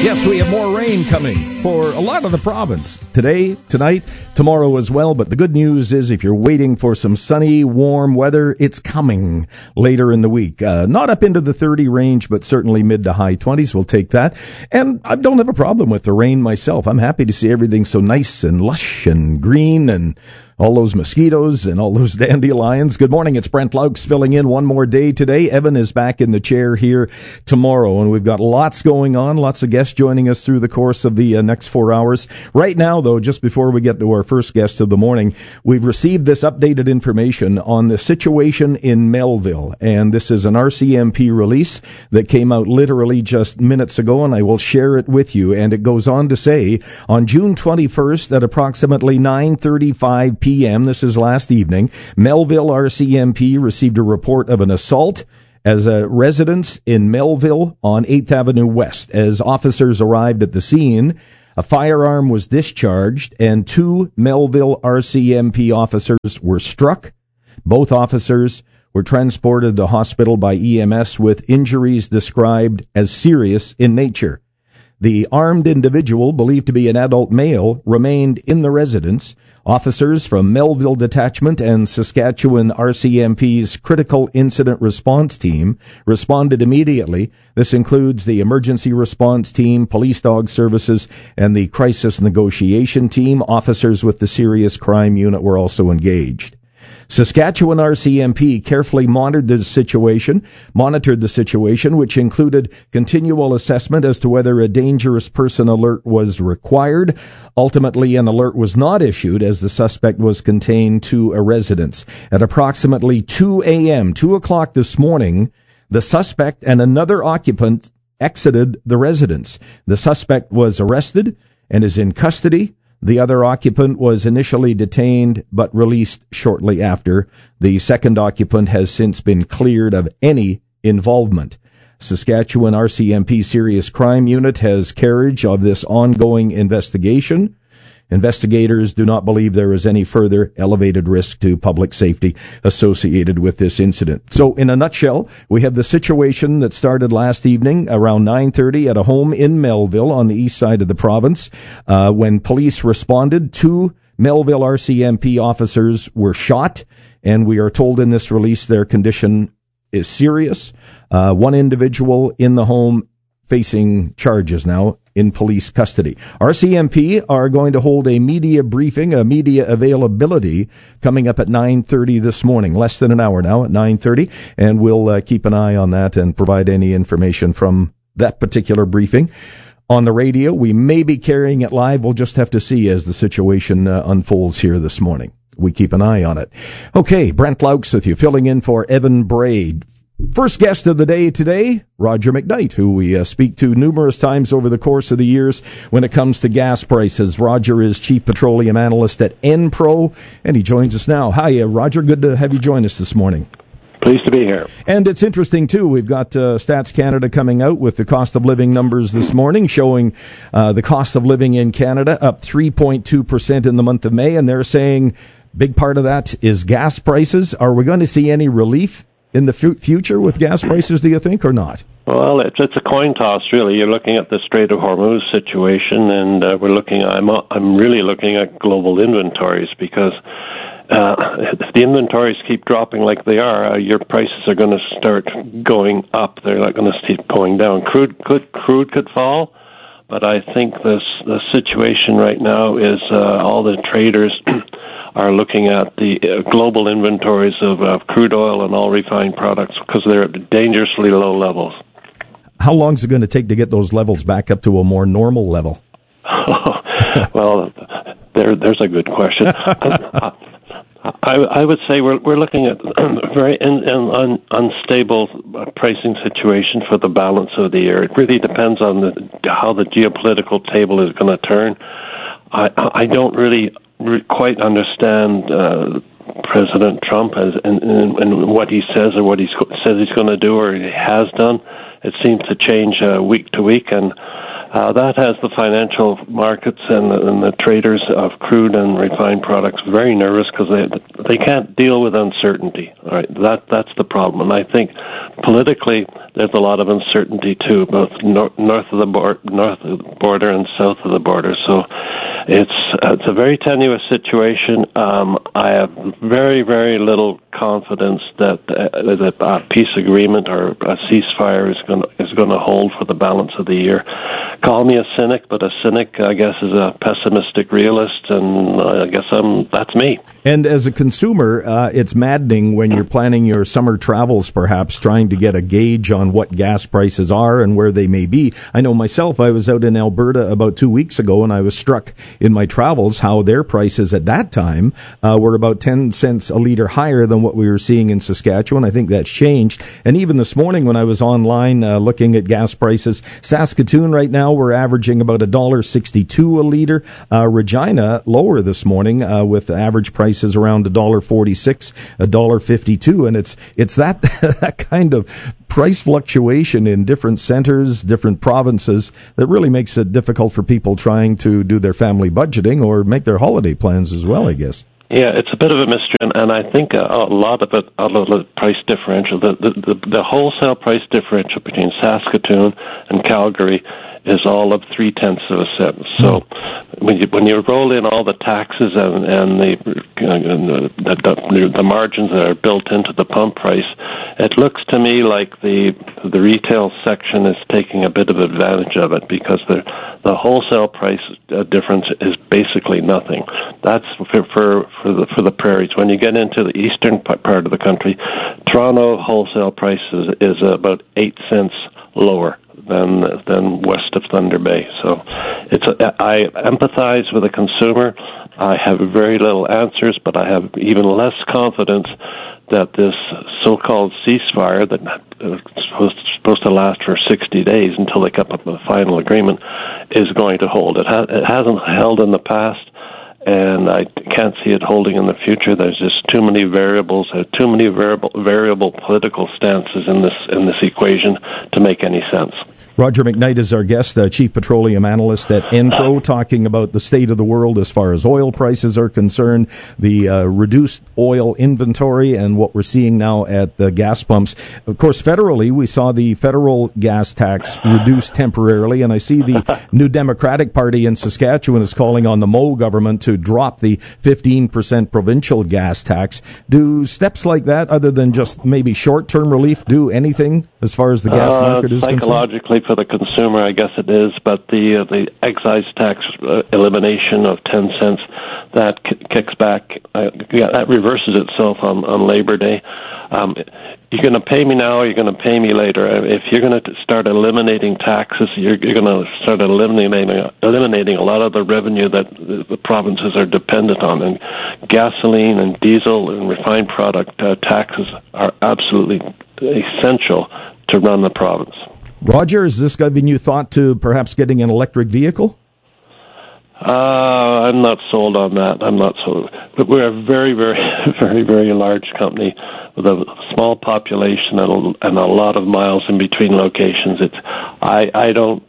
Yes, we have more rain coming for a lot of the province today, tonight, tomorrow as well. But the good news is if you're waiting for some sunny, warm weather, it's coming later in the week. Not up into the 30 range, but certainly mid to high 20s. We'll take that. And I don't have a problem with the rain myself. I'm happy to see everything so nice and lush and green and all those mosquitoes and all those dandelions. Good morning. It's Brent Laux filling in one more day today. Evan is back in the chair here tomorrow, and we've got lots going on, lots of guests joining us through the course of the next 4 hours. Right now, though, just before we get to our first guest of the morning, we've received this updated information on the situation in Melville, and this is an RCMP release that came out literally just minutes ago, and I will share it with you. And it goes on to say, on June 21st at approximately 9:35 p.m., this is last evening, Melville RCMP received a report of an assault as a residence in Melville on 8th Avenue West. As officers arrived at the scene, a firearm was discharged and 2 Melville RCMP officers were struck. Both officers were transported to hospital by EMS with injuries described as serious in nature. The armed individual, believed to be an adult male, remained in the residence. Officers from Melville Detachment and Saskatchewan RCMP's Critical Incident Response Team responded immediately. This includes the Emergency Response Team, Police Dog Services, and the Crisis Negotiation Team. Officers with the Serious Crime Unit were also engaged. Saskatchewan RCMP carefully monitored the situation, which included continual assessment as to whether a dangerous person alert was required. Ultimately, an alert was not issued as the suspect was contained to a residence. At approximately 2 a.m., 2 o'clock this morning, the suspect and another occupant exited the residence. The suspect was arrested and is in custody. The other occupant was initially detained but released shortly after. The second occupant has since been cleared of any involvement. Saskatchewan RCMP Serious Crime Unit has carriage of this ongoing investigation. Investigators do not believe there is any further elevated risk to public safety associated with this incident. So, in a nutshell, we have the situation that started last evening around 9:30 at a home in Melville on the east side of the province. When police responded, 2 Melville RCMP officers were shot, and we are told in this release their condition is serious. One individual in the home facing charges now in police custody. RCMP are going to hold a media briefing, a media availability, coming up at 9:30 this morning, less than an hour now at 9:30, and we'll keep an eye on that and provide any information from that particular briefing. On the radio, we may be carrying it live. We'll just have to see as the situation unfolds here this morning. We keep an eye on it. Okay, Brent Laux with you, filling in for Evan Braid. First guest of the day today, Roger McKnight, who we speak to numerous times over the course of the years when it comes to gas prices. Roger is Chief Petroleum Analyst at Enpro, and he joins us now. Hi, Roger. Good to have you join us this morning. Pleased to be here. And it's interesting, too. We've got Stats Canada coming out with the cost of living numbers this morning, showing the cost of living in Canada up 3.2% in the month of May, and they're saying big part of that is gas prices. Are we going to see any relief in the future with gas prices, do you think, or not? Well, it's a coin toss, really. You're looking at the Strait of Hormuz situation, and I'm really looking at global inventories, because if the inventories keep dropping like they are, your prices are going to start going up. They're not going to keep going down. Crude could fall, but I think the situation right now is all the traders are looking at the global inventories of crude oil and all refined products, because they're at dangerously low levels. How long is it going to take to get those levels back up to a more normal level? Well, there's a good question. I would say we're looking at a very unstable pricing situation for the balance of the year. It really depends on how the geopolitical table is going to turn. I don't really quite understand President Trump and what he says or what he says he's going to do or he has done. It seems to change week to week, and That has the financial markets and the traders of crude and refined products very nervous because they can't deal with uncertainty. All right, that's the problem. And I think politically there's a lot of uncertainty too, both north of the border and south of the border. So it's a very tenuous situation. I have very, very little confidence that a peace agreement or a ceasefire is going to hold for the balance of the year. Call me a cynic, but a cynic, I guess, is a pessimistic realist, and I guess that's me. And as a consumer, it's maddening when you're planning your summer travels, perhaps trying to get a gauge on what gas prices are and where they may be. I know myself, I was out in Alberta about 2 weeks ago, and I was struck in my travels how their prices at that time were about 10 cents a litre higher than what we were seeing in Saskatchewan. I think that's changed. And even this morning when I was online looking at gas prices, Saskatoon right now we're averaging about $1.62 a litre. Regina lower this morning with average prices around $1.46, $1.52, and it's that that kind of price fluctuation in different centers, different provinces that really makes it difficult for people trying to do their family budgeting or make their holiday plans as well, I guess. Yeah, it's a bit of a mystery, and I think a lot of it, a lot of the price differential, the wholesale price differential between Saskatoon and Calgary is all of 0.3 cents. So when you roll in all the taxes and the margins that are built into the pump price, it looks to me like the retail section is taking a bit of advantage of it because the wholesale price difference is basically nothing. That's for the prairies. When you get into the eastern part of the country, Toronto wholesale price is about 8 cents lower than west of Thunder Bay. So I empathize with the consumer. I have very little answers, but I have even less confidence that this so-called ceasefire that is supposed to last for 60 days until they come up with a final agreement is going to hold. It hasn't held in the past, and I can't see it holding in the future. There's just too many variables, too many variable political stances in this equation to make any sense. Roger McKnight is our guest, Chief Petroleum Analyst at Enpro, talking about the state of the world as far as oil prices are concerned, the reduced oil inventory, and what we're seeing now at the gas pumps. Of course, federally, we saw the federal gas tax reduced temporarily, and I see the New Democratic Party in Saskatchewan is calling on the Moe government to drop the 15% provincial gas tax. Do steps like that, other than just maybe short-term relief, do anything as far as the gas market is concerned? Psychologically, for the consumer, I guess it is, but the excise tax elimination of 10 cents, that kicks back, that reverses itself on Labor Day. You're going to pay me now or you're going to pay me later. If you're going to start eliminating taxes, you're going to start eliminating a lot of the revenue that the provinces are dependent on. And gasoline and diesel and refined product taxes are absolutely essential to run the province. Roger, has this given you thought to perhaps getting an electric vehicle? I'm not sold on that. I'm not sold. But we're a very, very, very, very large company with a small population and a lot of miles in between locations. I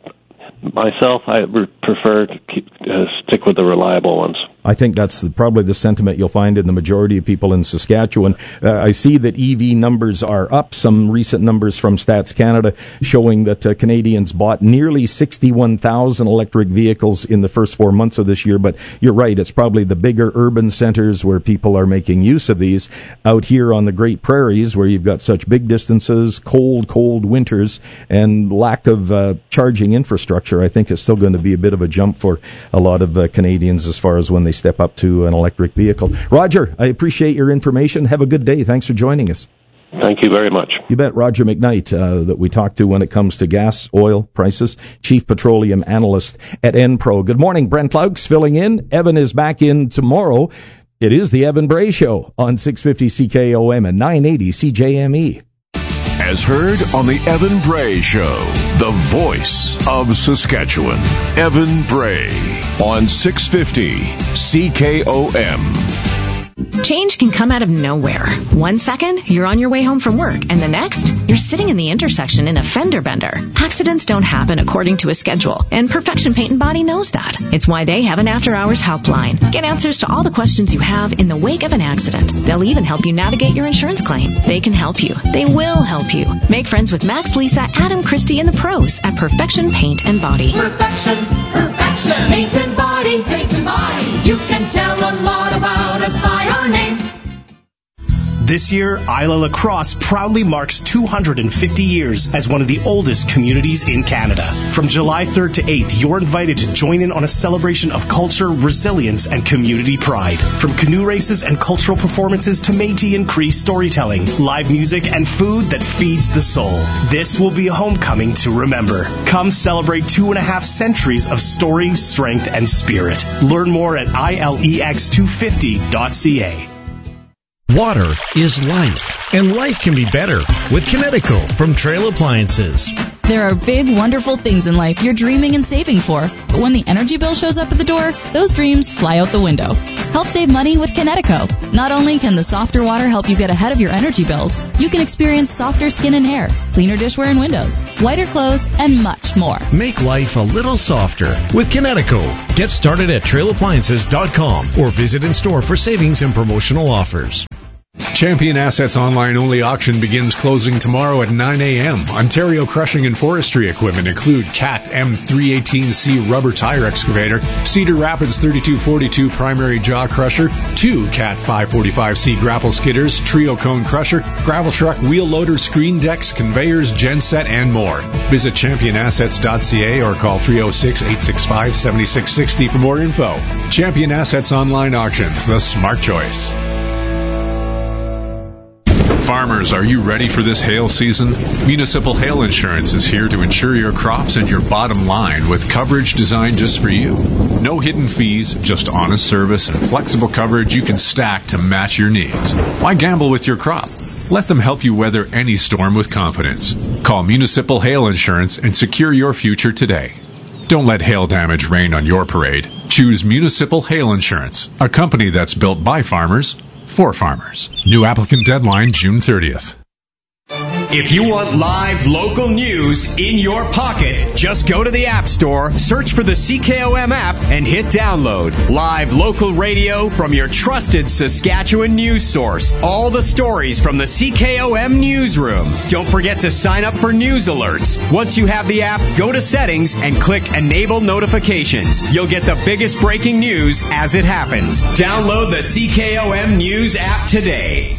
would prefer to stick with the reliable ones. I think that's probably the sentiment you'll find in the majority of people in Saskatchewan. I see that EV numbers are up. Some recent numbers from Stats Canada showing that Canadians bought nearly 61,000 electric vehicles in the first 4 months of this year. But you're right, it's probably the bigger urban centers where people are making use of these. Out here on the Great Prairies, where you've got such big distances, cold winters, and lack of charging infrastructure, I think it's still going to be a bit of a jump for a lot of Canadians as far as when they step up to an electric vehicle. Roger, I appreciate your information. Have a good day. Thanks for joining us. Thank you very much. You bet. Roger McKnight, that we talked to when it comes to gas, oil prices, Chief Petroleum Analyst at Enpro. Good morning. Brent Laux filling in. Evan is back in tomorrow. It is the Evan Bray Show on 650 CKOM and 980 CJME. As heard on the Evan Bray Show, the voice of Saskatchewan. Evan Bray on 650 CKOM. Change can come out of nowhere. 1 second, you're on your way home from work, and the next, you're sitting in the intersection in a fender bender. Accidents don't happen according to a schedule, and Perfection Paint and Body knows that. It's why they have an after-hours helpline. Get answers to all the questions you have in the wake of an accident. They'll even help you navigate your insurance claim. They can help you. They will help you. Make friends with Max, Lisa, Adam, Christy, and the pros at Perfection Paint and Body. Perfection, paint and body, You can tell a lot about us by our name. This year, Isla Lacrosse proudly marks 250 years as one of the oldest communities in Canada. From July 3rd to 8th, you're invited to join in on a celebration of culture, resilience, and community pride. From canoe races and cultural performances to Métis and Cree storytelling, live music, and food that feeds the soul. This will be a homecoming to remember. Come celebrate 2.5 centuries of story, strength, and spirit. Learn more at ilex250.ca. Water is life, and life can be better with Kinetico from Trail Appliances. There are big, wonderful things in life you're dreaming and saving for, but when the energy bill shows up at the door, those dreams fly out the window. Help save money with Kinetico. Not only can the softer water help you get ahead of your energy bills, you can experience softer skin and hair, cleaner dishware and windows, whiter clothes, and much more. Make life a little softer with Kinetico. Get started at trailappliances.com or visit in store for savings and promotional offers. Champion Assets online only auction begins closing tomorrow at 9 a.m. Ontario crushing and forestry equipment include Cat M318C rubber tire excavator, Cedar Rapids 3242 primary jaw crusher, 2 Cat 545C grapple skidders, trio cone crusher, gravel truck, wheel loader, screen decks, conveyors, genset, and more. Visit championassets.ca or call 306-865-7660 for more info. Champion Assets online auctions, the smart choice. Farmers, are you ready for this hail season? Municipal Hail Insurance is here to insure your crops and your bottom line with coverage designed just for you. No hidden fees, just honest service and flexible coverage you can stack to match your needs. Why gamble with your crop? Let them help you weather any storm with confidence. Call Municipal Hail Insurance and secure your future today. Don't let hail damage rain on your parade. Choose Municipal Hail Insurance, a company that's built by farmers, for farmers. New applicant deadline June 30th. If you want live local news in your pocket, just go to the App Store, search for the CKOM app, and hit download. Live local radio from your trusted Saskatchewan news source. All the stories from the CKOM newsroom. Don't forget to sign up for news alerts. Once you have the app, go to settings and click Enable Notifications. You'll get the biggest breaking news as it happens. Download the CKOM News app today.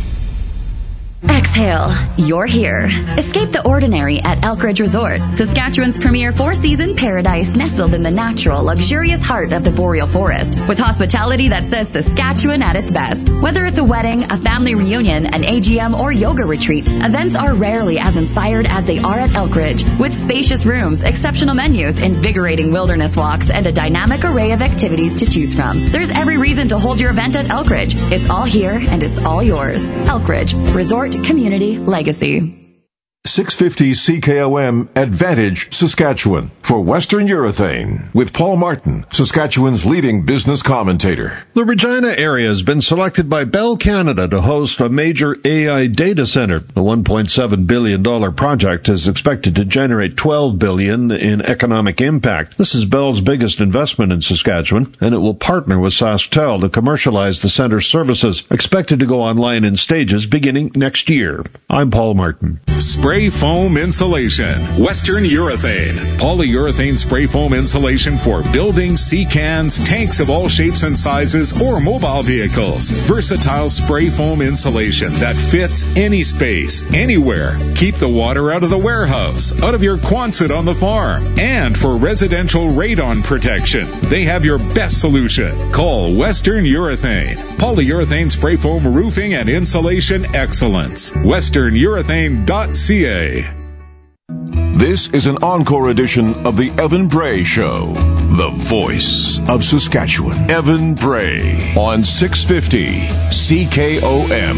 Exhale. You're here. Escape the ordinary at Elkridge Resort, Saskatchewan's premier four-season paradise nestled in the natural, luxurious heart of the boreal forest, with hospitality that says Saskatchewan at its best. Whether it's a wedding, a family reunion, an AGM, or yoga retreat, events are rarely as inspired as they are at Elkridge. With spacious rooms, exceptional menus, invigorating wilderness walks, and a dynamic array of activities to choose from, there's every reason to hold your event at Elkridge. It's all here, and it's all yours. Elkridge Resort Community Legacy. 650 CKOM Advantage Saskatchewan for Western Urethane with Paul Martin, Saskatchewan's leading business commentator. The Regina area has been selected by Bell Canada to host a major AI data center. The $1.7 billion project is expected to generate $12 billion in economic impact. This is Bell's biggest investment in Saskatchewan, and it will partner with SaskTel to commercialize the center's services, expected to go online in stages beginning next year. I'm Paul Martin. Spray foam insulation. Western Urethane. Polyurethane spray foam insulation for buildings, sea cans, tanks of all shapes and sizes, or mobile vehicles. Versatile spray foam insulation that fits any space, anywhere. Keep the water out of the warehouse, out of your Quonset on the farm. And for residential radon protection, they have your best solution. Call Western Urethane. Polyurethane spray foam roofing and insulation excellence. WesternUrethane.ca. This is an encore edition of the Evan Bray Show, the voice of Saskatchewan. Evan Bray on 650 CKOM.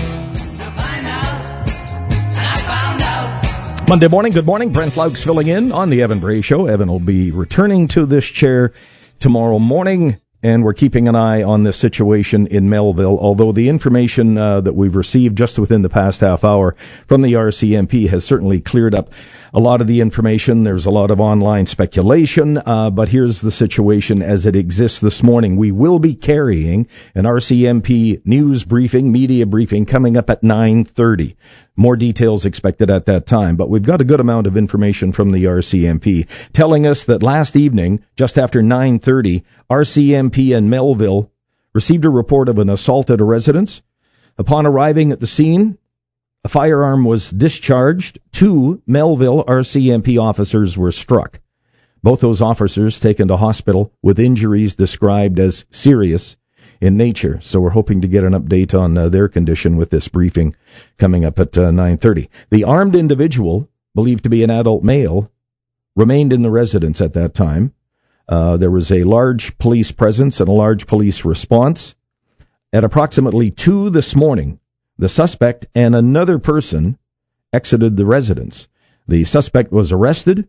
Monday morning, good morning. Brent Laux filling in on the Evan Bray Show. Evan will be returning to this chair tomorrow morning. and we're keeping an eye on this situation in Melville, although the information that we've received just within the past half hour from the RCMP has certainly cleared up a lot of the information. There's a lot of online speculation, but here's the situation as it exists this morning. We will be carrying an RCMP news briefing, media briefing, coming up at 9:30. More details expected at that time, but we've got a good amount of information from the RCMP telling us that last evening, just after 9:30, RCMP in Melville received a report of an assault at a residence. Upon arriving at the scene, a firearm was discharged. 2 Melville RCMP officers were struck. Both those officers taken to hospital with injuries described as serious in nature. So we're hoping to get an update on their condition with this briefing coming up at 9:30. The armed individual, believed to be an adult male, remained in the residence at that time. There was a large police presence and a large police response. At approximately 2 this morning, the suspect and another person exited the residence. The suspect was arrested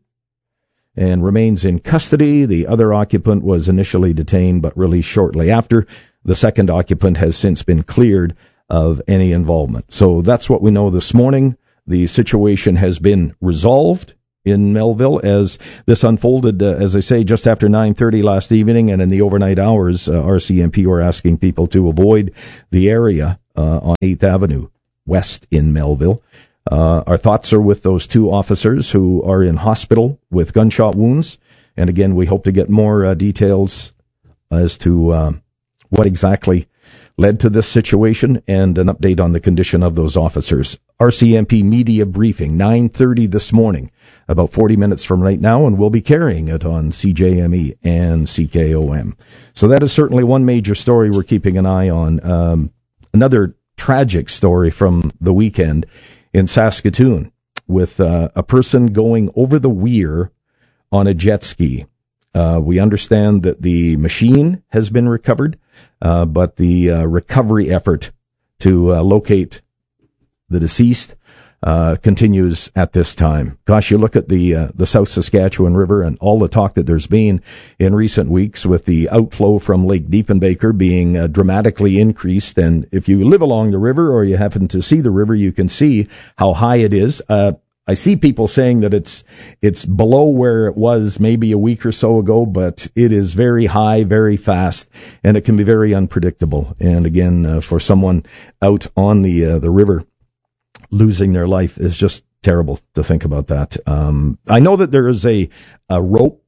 and remains in custody. The other occupant was initially detained but released shortly after. The second occupant has since been cleared of any involvement. So that's what we know this morning. The situation has been resolved in Melville as this unfolded, as I say, just after 9:30 last evening, and in the overnight hours, RCMP were asking people to avoid the area on 8th Avenue West in Melville. Our thoughts are with those 2 officers who are in hospital with gunshot wounds, and again, we hope to get more details as to what exactly led to this situation and an update on the condition of those officers. RCMP media briefing, 9:30 this morning, about 40 minutes from right now, and we'll be carrying it on CJME and CKOM. So that is certainly one major story we're keeping an eye on. Another tragic story from the weekend in Saskatoon with a person going over the weir on a jet ski. We understand that the machine has been recovered, but the recovery effort to locate the deceased continues at this time. Gosh, you look at the South Saskatchewan River and all the talk that there's been in recent weeks with the outflow from Lake Diefenbaker being dramatically increased. And if you live along the river or you happen to see the river, you can see how high it is. I see people saying that it's below where it was maybe a week or so ago, but it is very high, very fast, and it can be very unpredictable. And again, for someone out on the river, losing their life is just terrible to think about that. I know that there is a rope,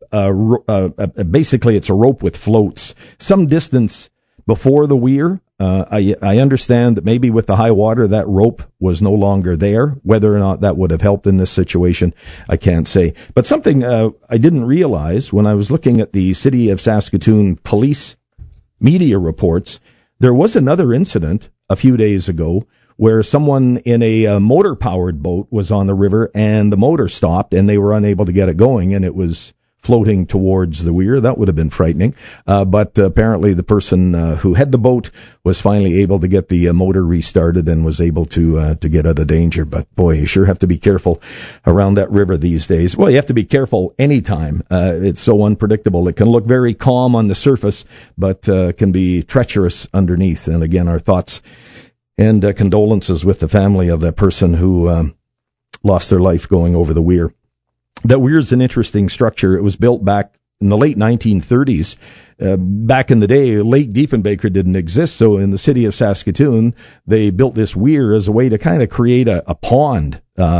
basically it's a rope with floats, some distance before the weir. I understand that maybe with the high water, that rope was no longer there. Whether or not that would have helped in this situation, I can't say. But something I didn't realize when I was looking at the City of Saskatoon police media reports, there was another incident a few days ago where someone in a motor-powered boat was on the river and the motor stopped and they were unable to get it going and it was floating towards the weir. That would have been frightening. But apparently the person who had the boat was finally able to get the motor restarted and was able to get out of danger. But boy, you sure have to be careful around that river these days. Well, you have to be careful anytime. It's so unpredictable. It can look very calm on the surface, but can be treacherous underneath. And again, our thoughts and condolences with the family of that person who lost their life going over the weir. That weir is an interesting structure. It was built back in the late 1930s. Back in the day, Lake Diefenbaker didn't exist, so in the city of Saskatoon, they built this weir as a way to kind of create a pond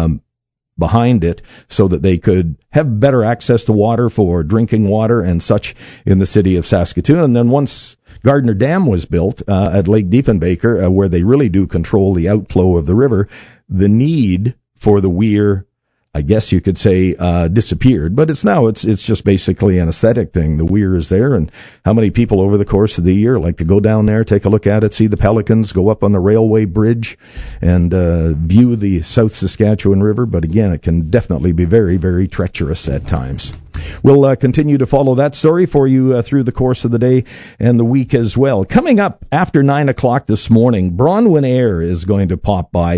behind it so that they could have better access to water for drinking water and such in the city of Saskatoon. And then once Gardner Dam was built at Lake Diefenbaker, where they really do control the outflow of the river, the need for the weir, I guess you could say, disappeared. But it's just basically an aesthetic thing. The weir is there, and how many people over the course of the year like to go down there, take a look at it, see the pelicans, go up on the railway bridge, and view the South Saskatchewan River. But again, it can definitely be very, very treacherous at times. We'll continue to follow that story for you through the course of the day and the week as well. Coming up after 9 o'clock this morning, Bronwyn Eyre is going to pop by.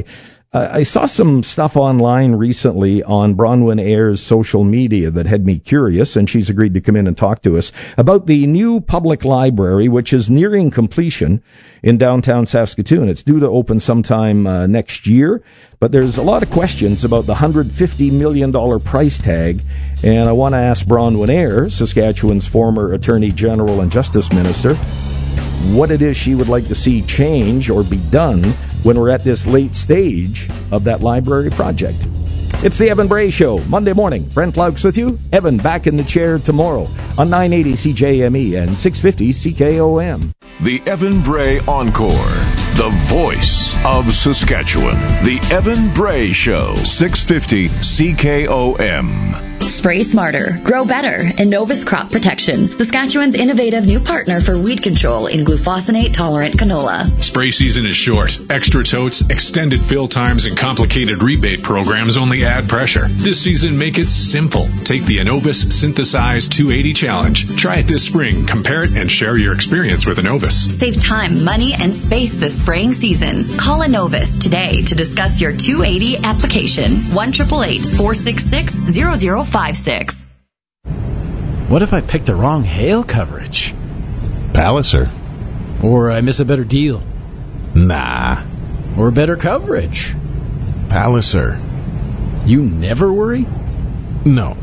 I saw some stuff online recently on Bronwyn Ayre's social media that had me curious, and she's agreed to come in and talk to us about the new public library, which is nearing completion in downtown Saskatoon. It's due to open sometime next year, but there's a lot of questions about the $150 million price tag, and I want to ask Bronwyn Ayre, Saskatchewan's former Attorney General and Justice Minister, what it is she would like to see change or be done when we're at this late stage of that library project. It's the Evan Bray Show, Monday morning. Brent Laux with you. Evan back in the chair tomorrow on 980 CJME and 650 CKOM. The Evan Bray Encore, the voice of Saskatchewan. The Evan Bray Show, 650 CKOM. Spray smarter, grow better, Innovus Crop Protection, Saskatchewan's innovative new partner for weed control in glufosinate-tolerant canola. Spray season is short. Extra totes, extended fill times, and complicated rebate programs only add pressure. This season, make it simple. Take the Innovus Synthesize 280 Challenge. Try it this spring, compare it, and share your experience with Innovus. Save time, money, and space this spraying season. Call Innovus today to discuss your 280 application. 1-888-466-0056. What if I pick the wrong hail coverage? Palliser. Or I miss a better deal? Nah. Or better coverage? Palliser. You never worry? No.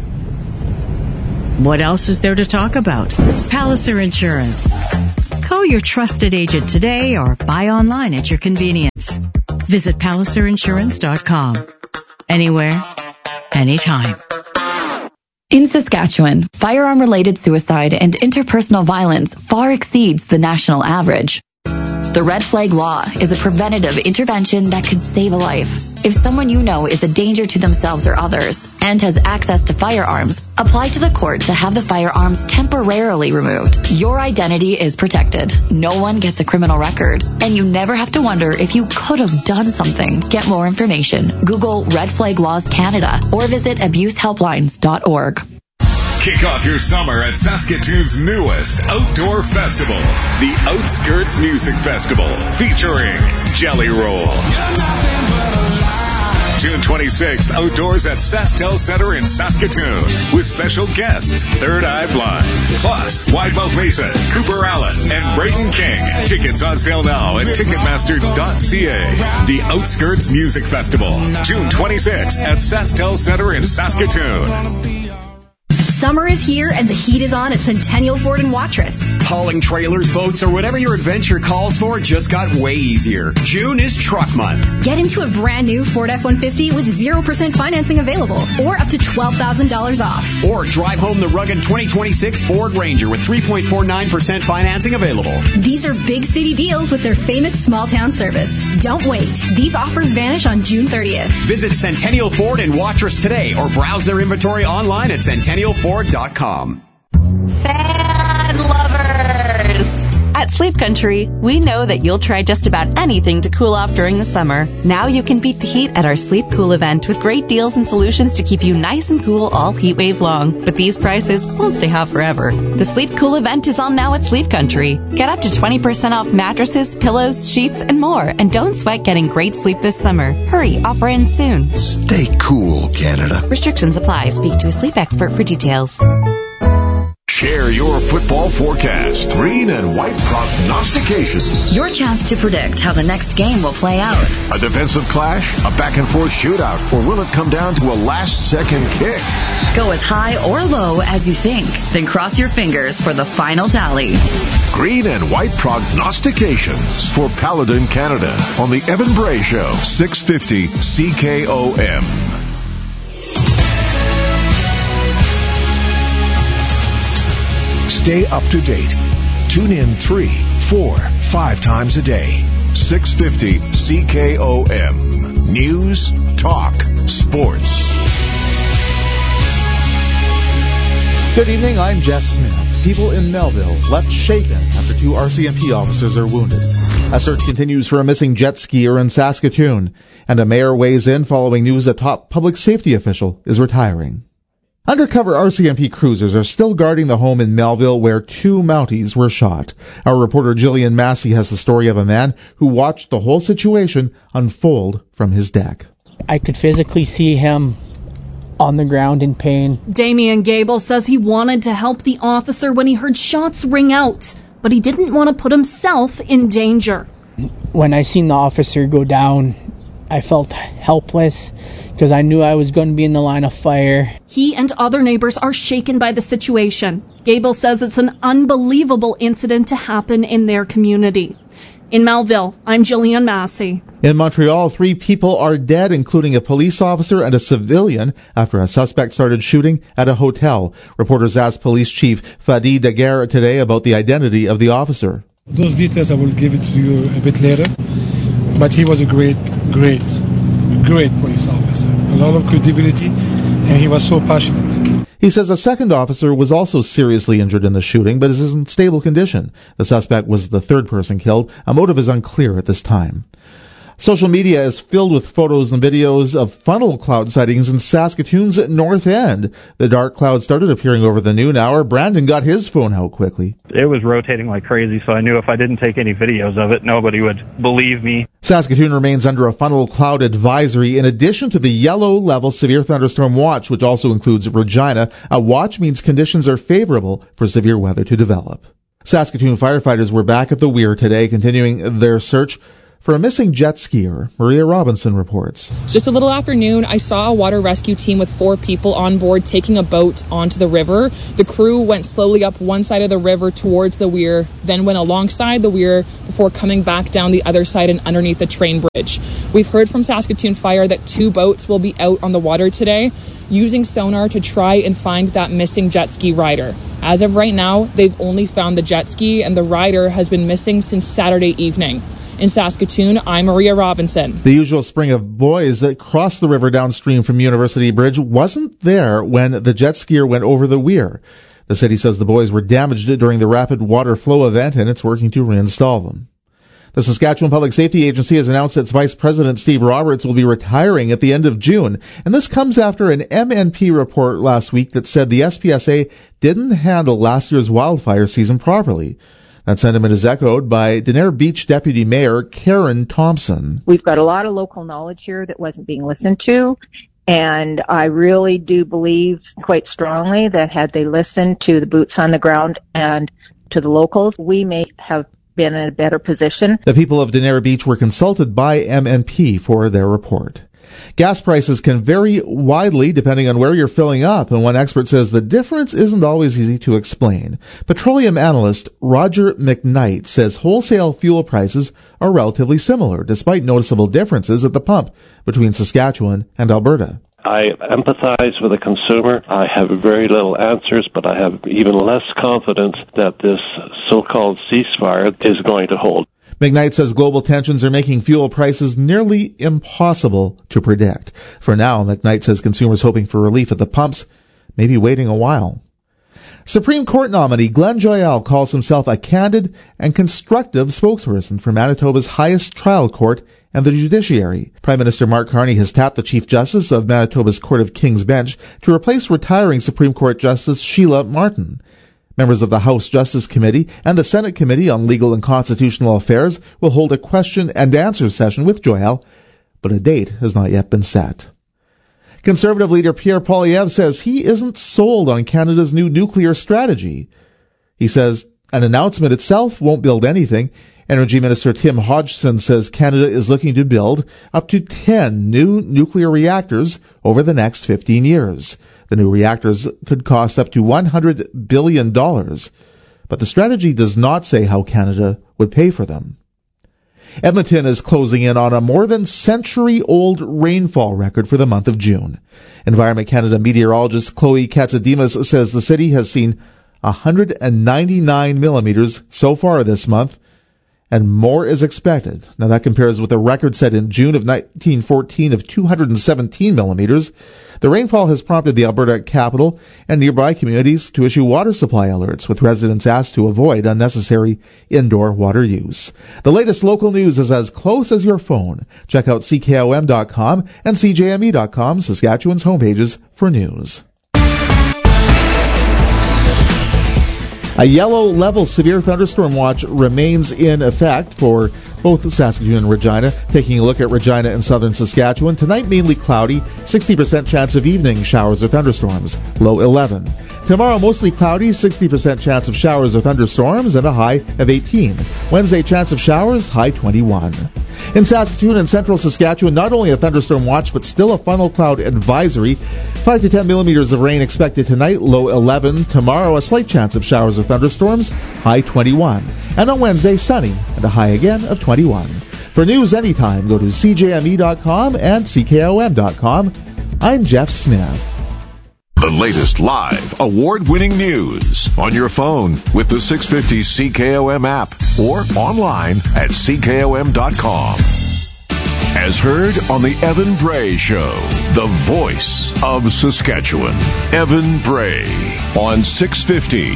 What else is there to talk about? Palliser Insurance. Call your trusted agent today or buy online at your convenience. Visit PalliserInsurance.com. Anywhere, anytime. In Saskatchewan, firearm-related suicide and interpersonal violence far exceeds the national average. The Red Flag Law is a preventative intervention that could save a life. If someone you know is a danger to themselves or others and has access to firearms, apply to the court to have the firearms temporarily removed. Your identity is protected. No one gets a criminal record, and you never have to wonder if you could have done something. Get more information. Google Red Flag Laws Canada or visit abusehelplines.org. Kick off your summer at Saskatoon's newest outdoor festival, the Outskirts Music Festival, featuring Jelly Roll. June 26th, outdoors at SaskTel Center in Saskatoon, with special guests Third Eye Blind, plus Widemouth Mason, Cooper Allen, and Braden King. Tickets on sale now at Ticketmaster.ca. The Outskirts Music Festival, June 26th at SaskTel Center in Saskatoon. Summer is here and the heat is on at Centennial Ford in Watrous. Hauling trailers, boats, or whatever your adventure calls for just got way easier. June is Truck Month. Get into a brand new Ford F-150 with 0% financing available or up to $12,000 off. Or drive home the rugged 2026 Ford Ranger with 3.49% financing available. These are big city deals with their famous small town service. Don't wait. These offers vanish on June 30th. Visit Centennial Ford in Watrous today or browse their inventory online at centennialford.com. Fan lovers! At Sleep Country, we know that you'll try just about anything to cool off during the summer. Now you can beat the heat at our Sleep Cool event with great deals and solutions to keep you nice and cool all heat wave long. But these prices won't stay hot forever. The Sleep Cool event is on now at Sleep Country. Get up to 20% off mattresses, pillows, sheets, and more. And don't sweat getting great sleep this summer. Hurry, offer ends soon. Stay cool, Canada. Restrictions apply. Speak to a sleep expert for details. Share your football forecast. Green and white prognostications. Your chance to predict how the next game will play out. A defensive clash, a back-and-forth shootout, or will it come down to a last-second kick? Go as high or low as you think, then cross your fingers for the final tally. Green and white prognostications for Paladin Canada on the Evan Bray Show, 650 CKOM. Stay up to date. Tune in 3, 4, 5 times a day. 650 CKOM. News, talk, sports. Good evening, I'm Jeff Smith. People in Melville left shaken after 2 RCMP officers are wounded. A search continues for a missing jet skier in Saskatoon, and a mayor weighs in following news a top public safety official is retiring. Undercover RCMP cruisers are still guarding the home in Melville where 2 Mounties were shot. Our reporter Jillian Massey has the story of a man who watched the whole situation unfold from his deck. I could physically see him on the ground in pain. Damian Gable says he wanted to help the officer when he heard shots ring out, but he didn't want to put himself in danger. When I seen the officer go down, I felt helpless because I knew I was going to be in the line of fire. He and other neighbors are shaken by the situation. Gable says it's an unbelievable incident to happen in their community. In Melville, I'm Jillian Massey. In Montreal, 3 people are dead, including a police officer and a civilian, after a suspect started shooting at a hotel. Reporters asked Police Chief Fadi Daguerre today about the identity of the officer. Those details I will give it to you a bit later, but he was a great police officer. A lot of credibility, and he was so passionate. He says a second officer was also seriously injured in the shooting, but is in stable condition. The suspect was the third person killed. A motive is unclear at this time. Social media is filled with photos and videos of funnel cloud sightings in Saskatoon's North End. The dark cloud started appearing over the noon hour. Brandon got his phone out quickly. It was rotating like crazy, so I knew if I didn't take any videos of it, nobody would believe me. Saskatoon remains under a funnel cloud advisory in addition to the yellow level severe thunderstorm watch, which also includes Regina. A watch means conditions are favorable for severe weather to develop. Saskatoon firefighters were back at the Weir today, continuing their search for a missing jet skier. Maria Robinson reports. Just a little after noon, I saw a water rescue team with 4 people on board taking a boat onto the river. The crew went slowly up one side of the river towards the weir, then went alongside the weir before coming back down the other side and underneath the train bridge. We've heard from Saskatoon Fire that 2 boats will be out on the water today, using sonar to try and find that missing jet ski rider. As of right now, they've only found the jet ski, and the rider has been missing since Saturday evening. In Saskatoon, I'm Maria Robinson. The usual spring of boys that crossed the river downstream from University Bridge wasn't there when the jet skier went over the weir. The city says the boys were damaged during the rapid water flow event, and it's working to reinstall them. The Saskatchewan Public Safety Agency has announced its Vice President Steve Roberts will be retiring at the end of June. And this comes after an MNP report last week that said the SPSA didn't handle last year's wildfire season properly. That sentiment is echoed by Denare Beach Deputy Mayor Karen Thompson. We've got a lot of local knowledge here that wasn't being listened to, and I really do believe quite strongly that had they listened to the boots on the ground and to the locals, we may have been in a better position. The people of Denare Beach were consulted by MNP for their report. Gas prices can vary widely depending on where you're filling up, and one expert says the difference isn't always easy to explain. Petroleum analyst Roger McKnight says wholesale fuel prices are relatively similar, despite noticeable differences at the pump between Saskatchewan and Alberta. I empathize with the consumer. I have very little answers, but I have even less confidence that this so-called ceasefire is going to hold. McKnight says global tensions are making fuel prices nearly impossible to predict. For now, McKnight says consumers hoping for relief at the pumps may be waiting a while. Supreme Court nominee Glenn Joyal calls himself a candid and constructive spokesperson for Manitoba's highest trial court and the judiciary. Prime Minister Mark Carney has tapped the Chief Justice of Manitoba's Court of King's Bench to replace retiring Supreme Court Justice Sheila Martin. Members of the House Justice Committee and the Senate Committee on Legal and Constitutional Affairs will hold a question and answer session with Joyal, but a date has not yet been set. Conservative leader Pierre Poilievre says he isn't sold on Canada's new nuclear strategy. He says an announcement itself won't build anything. Energy Minister Tim Hodgson says Canada is looking to build up to 10 new nuclear reactors over the next 15 years. The new reactors could cost up to $100 billion, but the strategy does not say how Canada would pay for them. Edmonton is closing in on a more than century-old rainfall record for the month of June. Environment Canada meteorologist Chloe Katsademas says the city has seen 199 millimeters so far this month, and more is expected. Now that compares with a record set in June of 1914 of 217 millimeters. The rainfall has prompted the Alberta capital and nearby communities to issue water supply alerts, with residents asked to avoid unnecessary indoor water use. The latest local news is as close as your phone. Check out CKOM.com and CJME.com, Saskatchewan's homepages for news. A yellow level severe thunderstorm watch remains in effect for both Saskatoon and Regina. Taking a look at Regina and southern Saskatchewan, tonight mainly cloudy, 60% chance of evening showers or thunderstorms, low 11. Tomorrow mostly cloudy, 60% chance of showers or thunderstorms, and a high of 18. Wednesday, chance of showers, high 21. In Saskatoon and central Saskatchewan, not only a thunderstorm watch, but still a funnel cloud advisory. 5 to 10 millimeters of rain expected tonight, low 11. Tomorrow, a slight chance of showers or thunderstorms, high 21. And on Wednesday, sunny, and a high again of 21. For news anytime, go to cjme.com and ckom.com. I'm Jeff Smith. The latest live, award-winning news on your phone with the 650 CKOM app or online at ckom.com. As heard on the Evan Bray Show, the voice of Saskatchewan. Evan Bray on 650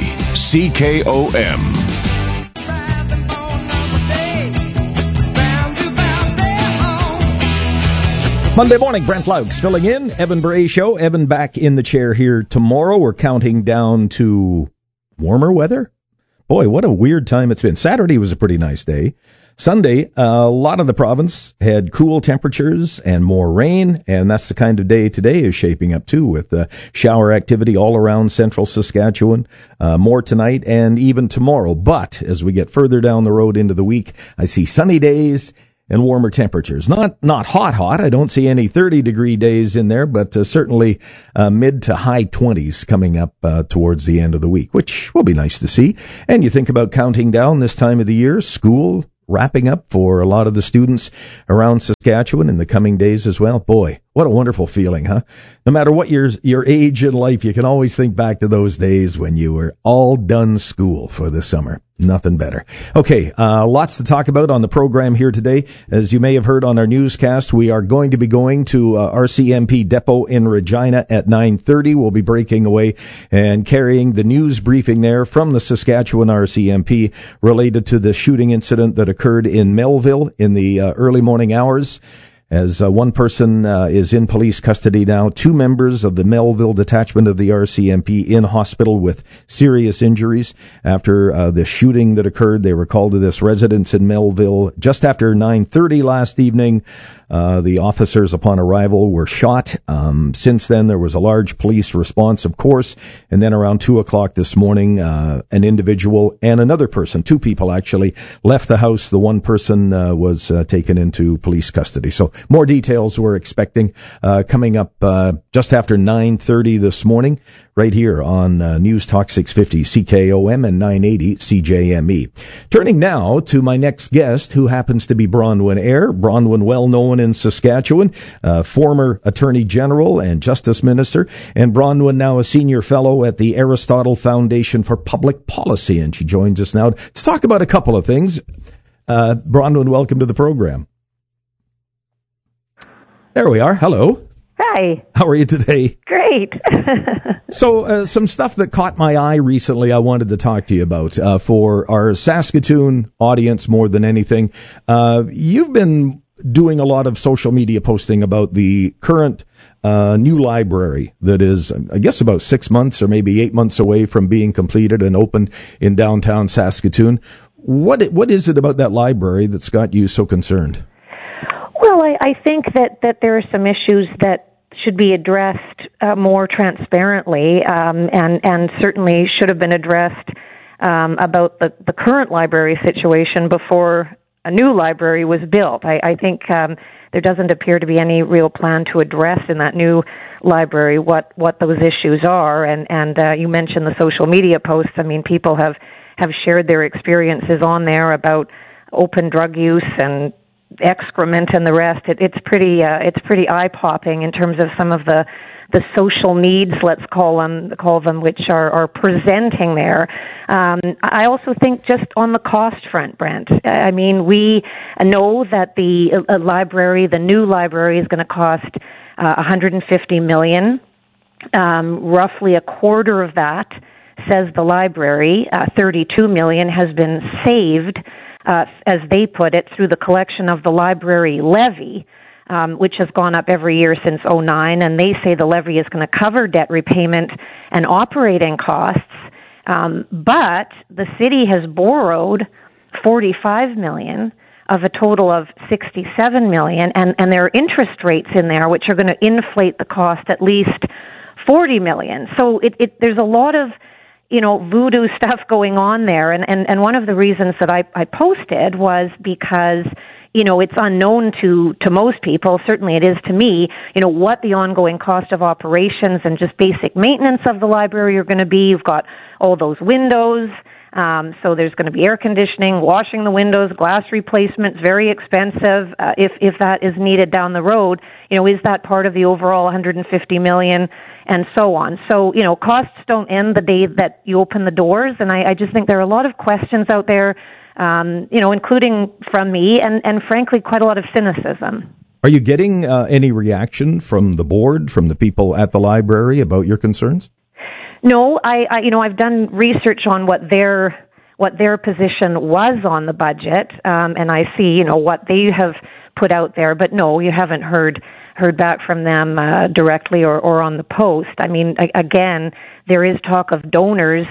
CKOM. Monday morning, Brent Laux filling in. Evan Bray Show. Evan back in the chair here tomorrow. We're counting down to warmer weather. Boy, what a weird time it's been. Saturday was a pretty nice day. Sunday, a lot of the province had cool temperatures and more rain, and that's the kind of day today is shaping up too, with shower activity all around central Saskatchewan, more tonight and even tomorrow. But as we get further down the road into the week, I see sunny days and warmer temperatures. Not hot. I don't see any 30-degree days in there, but certainly mid to high 20s coming up towards the end of the week, which will be nice to see. And you think about counting down this time of the year, school wrapping up for a lot of the students around Saskatchewan in the coming days as well. Boy, what a wonderful feeling, huh? No matter what your age in life, you can always think back to those days when you were all done school for the summer. Nothing better. Okay, lots to talk about on the program here today. As you may have heard on our newscast, we are going to be going to RCMP Depot in Regina at 9:30. We'll be breaking away and carrying the news briefing there from the Saskatchewan RCMP related to the shooting incident that occurred in Melville in the early morning hours. As one person is in police custody now, 2 members of the Melville detachment of the RCMP in hospital with serious injuries after the shooting that occurred. They were called to this residence in Melville just after 9:30 last evening. The officers, upon arrival, were shot. Since then, there was a large police response, of course, and then around 2 o'clock this morning, an individual and another person, 2 people actually, left the house. The one person was taken into police custody. So more details we're expecting coming up just after 9:30 this morning, right here on News Talk 650 CKOM and 980 CJME. Turning now to my next guest, who happens to be Bronwyn Eyre. Bronwyn, well known in Saskatchewan, former Attorney General and Justice Minister, and Bronwyn now a senior fellow at the Aristotle Foundation for Public Policy, and she joins us now to talk about a couple of things. Bronwyn, welcome to the program. There we are. Hello. Hi. How are you today? Great. So, some stuff that caught my eye recently I wanted to talk to you about for our Saskatoon audience more than anything. You've been doing a lot of social media posting about the current new library that is, I guess, about 6 months or maybe 8 months away from being completed and opened in downtown Saskatoon. What is it about that library that's got you so concerned? Well, I think that there are some issues that should be addressed more transparently, and certainly should have been addressed about the current library situation before a new library was built. I think there doesn't appear to be any real plan to address in that new library what those issues are. And you mentioned the social media posts. I mean, people have shared their experiences on there about open drug use and excrement and the rest. It's pretty eye-popping in terms of some of the social needs, let's call them, which are presenting there. I also think just on the cost front, Brent. I mean, we know that the new library is going to cost $150 million. Roughly a quarter of that, says the library, $32 million has been saved, as they put it, through the collection of the library levy, which has gone up every year since 2009, and they say the levy is going to cover debt repayment and operating costs, But the city has borrowed $45 million of a total of $67 million, and there are interest rates in there which are going to inflate the cost at least $40 million. So there's a lot of voodoo stuff going on there, and one of the reasons that I posted was because it's unknown to most people. Certainly it is to me, what the ongoing cost of operations and just basic maintenance of the library are going to be. You've got all those windows, so there's going to be air conditioning, washing the windows, glass replacements, very expensive if that is needed down the road. Is that part of the overall $150 million and so on? So, costs don't end the day that you open the doors, and I just think there are a lot of questions out there, including from me, and frankly, quite a lot of cynicism. Are you getting any reaction from the board, from the people at the library about your concerns? No, I've done research on what their position was on the budget, and I see, what they have put out there. But no, you haven't heard back from them directly or on the post. I mean, again, there is talk of donors.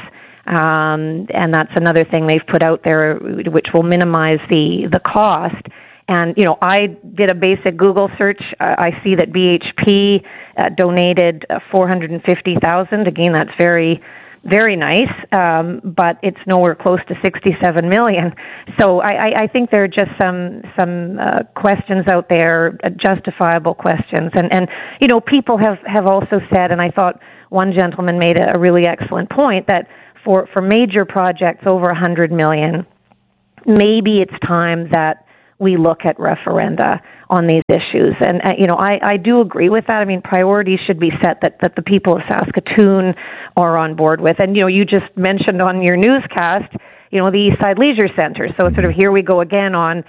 And that's another thing they've put out there, which will minimize the cost. And, I did a basic Google search. I see that BHP donated $450,000. Again, that's very, very nice, but it's nowhere close to $67 million. So I think there are just some questions out there, justifiable questions. And people have also said, and I thought one gentleman made a really excellent point, that for major projects over $100 million, maybe it's time that we look at referenda on these issues. And, I do agree with that. I mean, priorities should be set that the people of Saskatoon are on board with. And, you just mentioned on your newscast, the Eastside Leisure Center. So sort of here we go again on,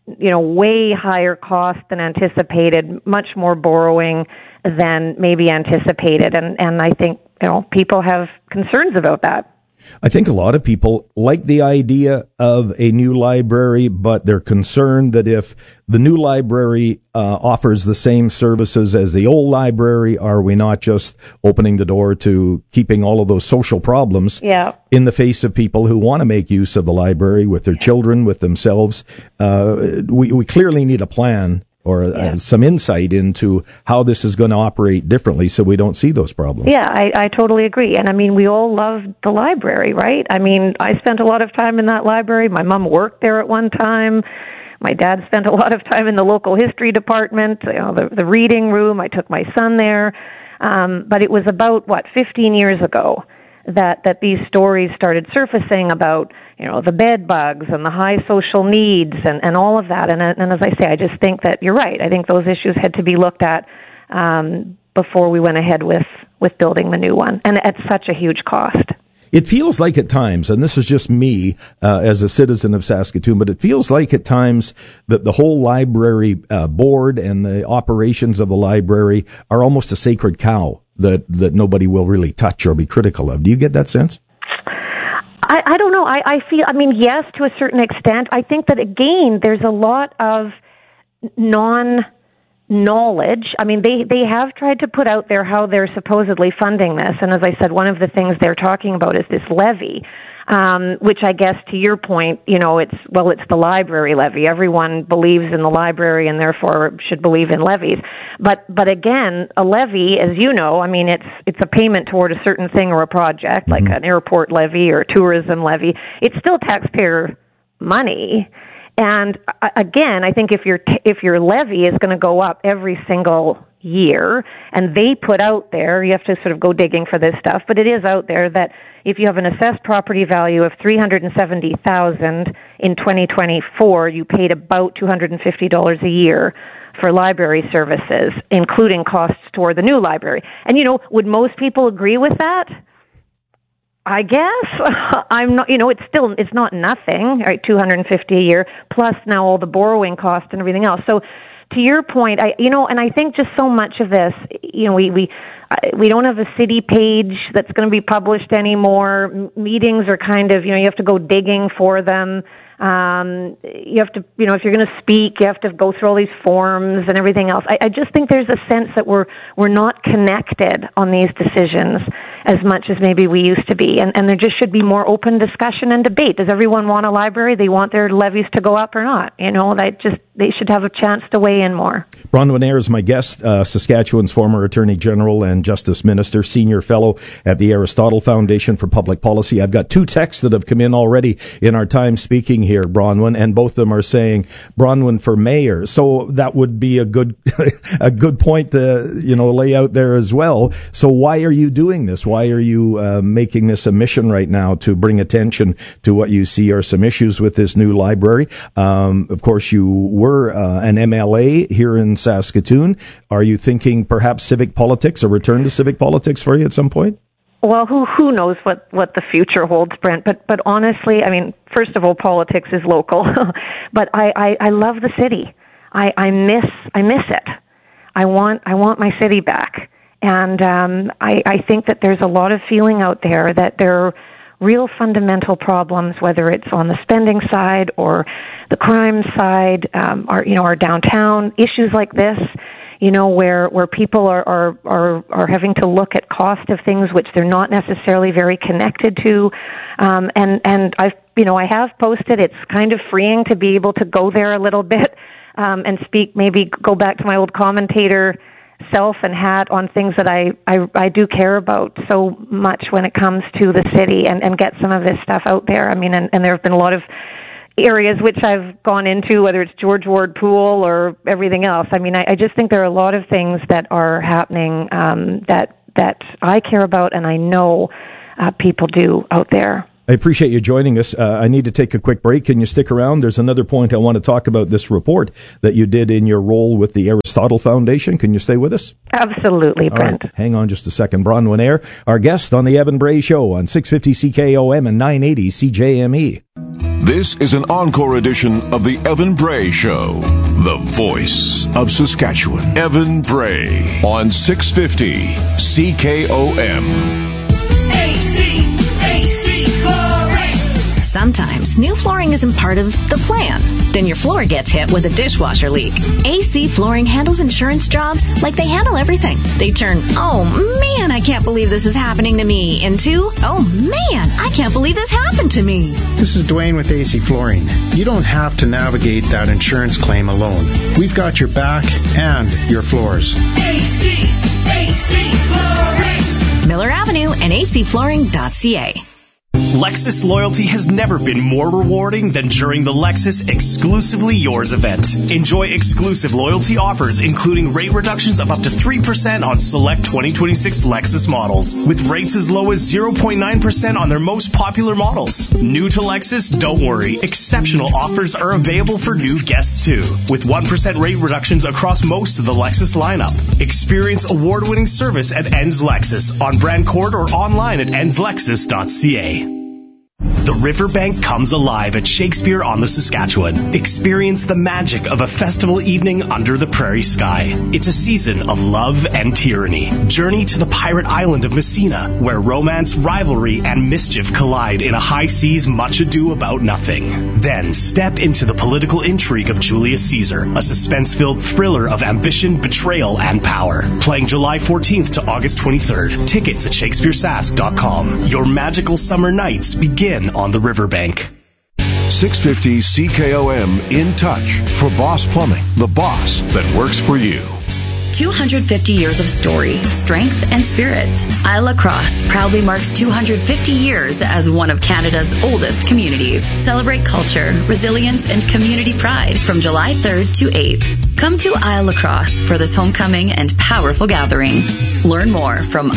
way higher cost than anticipated, much more borrowing than maybe anticipated. And I think, people have concerns about that. I think a lot of people like the idea of a new library, but they're concerned that if the new library offers the same services as the old library, are we not just opening the door to keeping all of those social problems in the face of people who want to make use of the library with their children, with themselves? We clearly need a plan or some insight into how this is going to operate differently so we don't see those problems. Yeah, I totally agree. And I mean, we all love the library, right? I mean, I spent a lot of time in that library. My mom worked there at one time. My dad spent a lot of time in the local history department, the reading room. I took my son there. But it was about, 15 years ago that these stories started surfacing about, the bed bugs and the high social needs and all of that. And as I say, I just think that you're right. I think those issues had to be looked at before we went ahead with building the new one. And at such a huge cost. It feels like at times, and this is just me as a citizen of Saskatoon, but it feels like at times that the whole library board and the operations of the library are almost a sacred cow that nobody will really touch or be critical of. Do you get that sense? I don't know. I feel, yes, to a certain extent. I think that, again, there's a lot of non-knowledge. They have tried to put out there how they're supposedly funding this. And as I said, one of the things they're talking about is this levy, which I guess to your point, it's the library levy. Everyone believes in the library and therefore should believe in levies. But again, a levy, as you know, it's a payment toward a certain thing or a project, like an airport levy or a tourism levy. It's still taxpayer money. And again, I think if your levy is going to go up every single year, and they put out there, you have to sort of go digging for this stuff, but it is out there that if you have an assessed property value of $370,000 in 2024, you paid about $250 a year for library services, including costs toward the new library. And would most people agree with that? I guess I'm not. It's not nothing, right? $250 a year plus now all the borrowing costs and everything else. So, to your point, and I think just so much of this, we don't have a city page that's going to be published anymore. Meetings are kind of, you have to go digging for them. You have to, if you're going to speak, you have to go through all these forms and everything else. I just think there's a sense that we're not connected on these decisions. as much as maybe we used to be. And there just should be more open discussion and debate. Does everyone want a library? They want their levies to go up or not? They should have a chance to weigh in more. Bronwyn Ayre is my guest, Saskatchewan's former Attorney General and Justice Minister, Senior Fellow at the Aristotle Foundation for Public Policy. I've got 2 texts that have come in already in our time speaking here, Bronwyn, and both of them are saying Bronwyn for mayor. So that would be a good a good point to lay out there as well. So why are you doing this? Why are you making this a mission right now to bring attention to what you see are some issues with this new library? Of course, you were an MLA here in Saskatoon. Are you thinking perhaps civic politics, a return to civic politics for you at some point? Well, who knows what the future holds, Brent? But honestly, I mean, first of all, politics is local. But I love the city. I miss it. I want my city back. And I think that there's a lot of feeling out there that there are real fundamental problems, whether it's on the spending side or the crime side, our downtown issues like this, where people are having to look at cost of things which they're not necessarily very connected to. And I have posted. It's kind of freeing to be able to go there a little bit and speak. Maybe go back to my old commentator self and hat on things that I do care about so much when it comes to the city and get some of this stuff out there. I mean, and there have been a lot of areas which I've gone into, whether it's George Ward Pool or everything else. I mean, I just think there are a lot of things that are happening that I care about and I know people do out there. I appreciate you joining us. I need to take a quick break. Can you stick around? There's another point I want to talk about, this report that you did in your role with the Aristotle Foundation. Can you stay with us? Absolutely, Brent. Right, hang on just a second. Bronwyn Ayre, our guest on the Evan Bray Show on 650 CKOM and 980 CJME. This is an encore edition of the Evan Bray Show, the voice of Saskatchewan. Evan Bray on 650 CKOM. Sometimes new flooring isn't part of the plan. Then your floor gets hit with a dishwasher leak. AC Flooring handles insurance jobs like they handle everything. They turn, oh man, I can't believe this is happening to me, into, oh man, I can't believe this happened to me. This is Dwayne with AC Flooring. You don't have to navigate that insurance claim alone. We've got your back and your floors. AC Flooring. Miller Avenue and acflooring.ca. Lexus loyalty has never been more rewarding than during the Lexus Exclusively Yours event. Enjoy exclusive loyalty offers, including rate reductions of up to 3% on select 2026 Lexus models, with rates as low as 0.9% on their most popular models. New to Lexus? Don't worry. Exceptional offers are available for new guests too, with 1% rate reductions across most of the Lexus lineup. Experience award-winning service at Enns Lexus on Brand Court or online at ennslexus.ca. The Riverbank comes alive at Shakespeare on the Saskatchewan. Experience the magic of a festival evening under the prairie sky. It's a season of love and tyranny. Journey to the pirate island of Messina, where romance, rivalry, and mischief collide in a high seas much ado about nothing. Then step into the political intrigue of Julius Caesar, a suspense-filled thriller of ambition, betrayal, and power. Playing July 14th to August 23rd. Tickets at shakespearesask.com. Your magical summer nights begin on the Riverbank. 650 CKOM in touch for Boss Plumbing, the boss that works for you. 250 years of story, strength, and spirit. Isle La Crosse proudly marks 250 years as one of Canada's oldest communities. Celebrate culture, resilience, and community pride from July 3rd to 8th. Come to Isle La Crosse for this homecoming and powerful gathering. Learn more from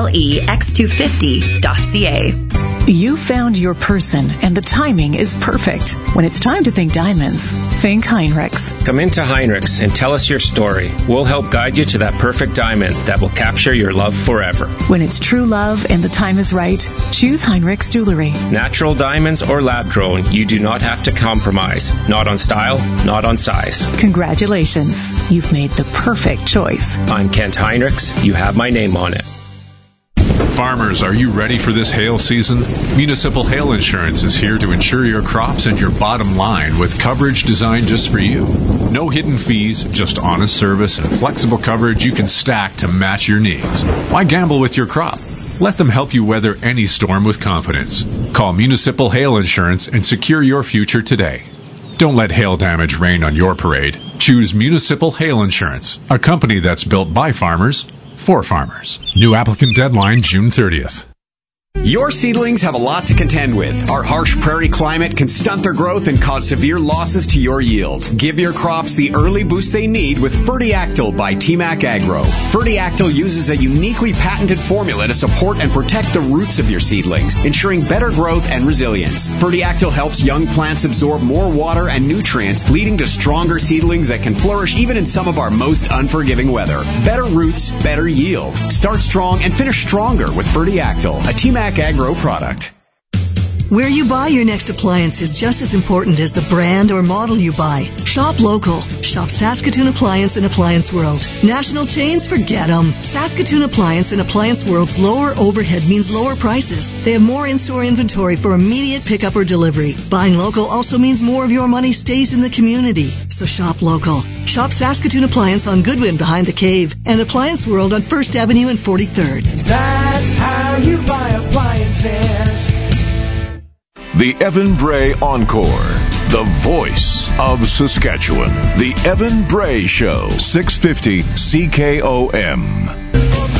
ilex250.ca. You found your person, and the timing is perfect. When it's time to think diamonds, think Heinrichs. Come into Heinrichs and tell us your story. We'll help guide you to that perfect diamond that will capture your love forever. When it's true love and the time is right, choose Heinrichs Jewelry. Natural diamonds or lab-grown, you do not have to compromise. Not on style, not on size. Congratulations. You've made the perfect choice. I'm Kent Heinrichs. You have my name on it. Farmers, are you ready for this hail season? Municipal Hail Insurance is here to insure your crops and your bottom line with coverage designed just for you. No hidden fees, just honest service and flexible coverage you can stack to match your needs. Why gamble with your crop? Let them help you weather any storm with confidence. Call Municipal Hail Insurance and secure your future today. Don't let hail damage rain on your parade. Choose Municipal Hail Insurance, a company that's built by farmers for farmers. New applicant deadline June 30th. Your seedlings have a lot to contend with. Our harsh prairie climate can stunt their growth and cause severe losses to your yield. Give your crops the early boost they need with Fertiactyl by TMAC Agro. Fertiactyl uses a uniquely patented formula to support and protect the roots of your seedlings, ensuring better growth and resilience. Fertiactyl helps young plants absorb more water and nutrients, leading to stronger seedlings that can flourish even in some of our most unforgiving weather. Better roots, better yield. Start strong and finish stronger with Fertiactyl, a TMAC Agro product. Where you buy your next appliance is just as important as the brand or model you buy. Shop local. Shop Saskatoon Appliance and Appliance World. National chains, forget them. Saskatoon Appliance and Appliance World's lower overhead means lower prices. They have more in-store inventory for immediate pickup or delivery. Buying local also means more of your money stays in the community. So shop local. Shop Saskatoon Appliance on Goodwin behind the Cave and Appliance World on 1st Avenue and 43rd. That's how you buy appliances. The Evan Bray Encore, the voice of Saskatchewan. The Evan Bray Show, 650 CKOM.